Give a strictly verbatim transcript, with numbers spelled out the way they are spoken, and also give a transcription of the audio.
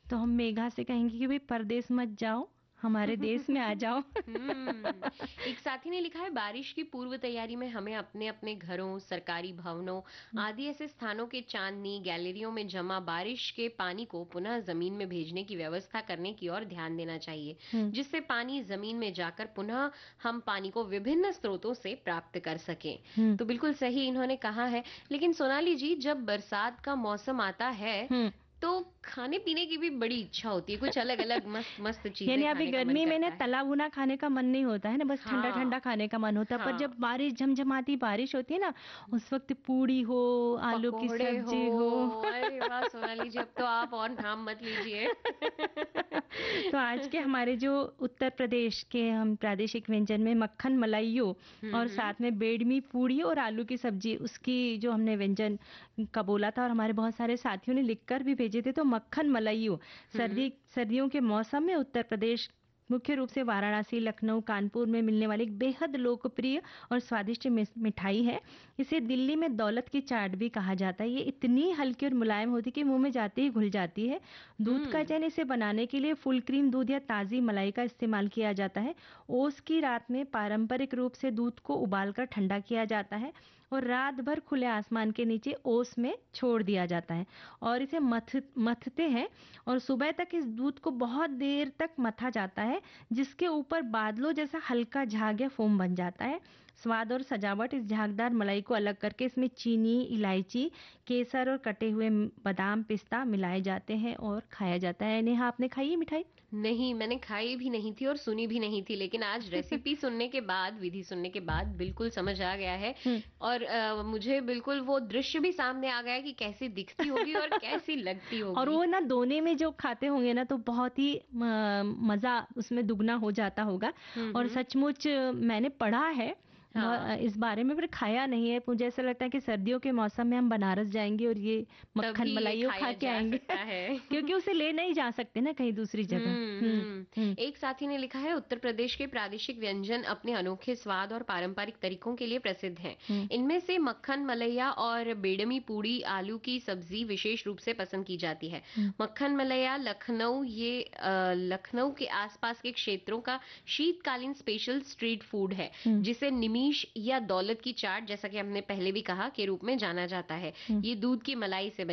तो हम मेघा से कहेंगे कि भाई परदेस मत जाओ, हमारे देश में आ जाओ। हम्म। एक साथी ने लिखा है, बारिश की पूर्व तैयारी में हमें अपने अपने घरों, सरकारी भवनों आदि ऐसे स्थानों के चांदनी गैलरियों में जमा बारिश के पानी को पुनः जमीन में भेजने की व्यवस्था करने की ओर ध्यान देना चाहिए, हम्म। जिससे पानी जमीन में जाकर पुनः हम पानी को विभिन्न स्रोतों से प्राप्त कर सकें। हम्म। तो बिल्कुल सही इन्होंने कहा है। लेकिन सोनाली जी, जब बरसात का मौसम आता है हम्म। तो खाने पीने की भी बड़ी इच्छा होती है, कुछ अलग अलग मस्त मस्त चीजें यानी अभी खाने का मन गर्मी में ना करता है। तला भुना खाने का मन नहीं होता है ना, बस ठंडा ठंडा हाँ, खाने का मन होता है। पर जब हाँ। बारिश झमझमाती बारिश होती है ना, उस वक्त पूड़ी हो, आलू की पकोड़े हो, सब्जी हो। अरे वाह सोनाली जी, अब तो आप और नाम मत लीजिए। तो आज के हमारे जो उत्तर प्रदेश के हम प्रादेशिक व्यंजन में मक्खन मलाइयो हम्म, और हम्म, साथ में बेडमी पूड़ी और आलू की सब्जी, उसकी जो हमने व्यंजन का बोला था और हमारे बहुत सारे साथियों ने लिखकर भी भेजे थे, तो मक्खन मलाइयो हम्म, सर्दी सर्दियों के मौसम में उत्तर प्रदेश, मुख्य रूप से वाराणसी, लखनऊ, कानपुर में मिलने वाली एक बेहद लोकप्रिय और स्वादिष्ट मिस- मिठाई है। इसे दिल्ली में दौलत की चाट भी कहा जाता है। ये इतनी हल्की और मुलायम होती है कि मुंह में जाते ही घुल जाती है। दूध का हम्म, चयन इसे बनाने के लिए फुल क्रीम दूध या ताज़ी मलाई का इस्तेमाल किया जाता है। ओस की रात में पारंपरिक रूप से दूध को उबालकर ठंडा किया जाता है और रात भर खुले आसमान के नीचे ओस में छोड़ दिया जाता है और इसे मथ मथते हैं और सुबह तक इस दूध को बहुत देर तक मथा जाता है, जिसके ऊपर बादलों जैसा हल्का झाग या फोम बन जाता है। स्वाद और सजावट, इस झागदार मलाई को अलग करके इसमें चीनी, इलायची, केसर और कटे हुए बादाम, पिस्ता मिलाए जाते हैं और खाया जाता है। नेहा, आपने खाई है मिठाई? नहीं, मैंने खाई भी नहीं थी और सुनी भी नहीं थी, लेकिन आज रेसिपी सुनने के बाद, विधि सुनने के बाद बिल्कुल समझ आ गया है। हम्म। और अ, मुझे बिल्कुल वो दृश्य भी सामने आ गया है कि कैसी दिखती होगी और कैसी लगती और होगी। वो ना दोने में जो खाते होंगे ना, तो बहुत ही म, मजा उसमें दुगना हो जाता होगा। हम्म, और हम्म। सचमुच मैंने पढ़ा है हाँ, बहुत इस बारे में, पर खाया नहीं है। मुझे ऐसा लगता है कि सर्दियों के मौसम में हम बनारस जाएंगे और ये मक्खन तभी ये मलाइयो खा खाया के जा आएंगे। सकता है। क्योंकि उसे ले नहीं जा सकते ना कहीं दूसरी जगह। हम्म, हम्म। हम्म। हम्म। एक साथी ने लिखा है, उत्तर प्रदेश के प्रादेशिक व्यंजन अपने अनोखे स्वाद और पारंपरिक तरीकों के लिए प्रसिद्ध हैं। हम्म। इनमें से मक्खन मलैया और बेडमी पूड़ी आलू की सब्जी विशेष रूप से पसंद की जाती है। हम्म। मक्खन मलैया लखनऊ ये अ, लखनऊ के आसपास के क्षेत्रों का शीतकालीन स्पेशल स्ट्रीट फूड है, हम्म। जिसे निमीश या दौलत की चाट, जैसा कि हमने पहले भी कहा, के रूप में जाना जाता है। हम्म। ये दूध की मलाई से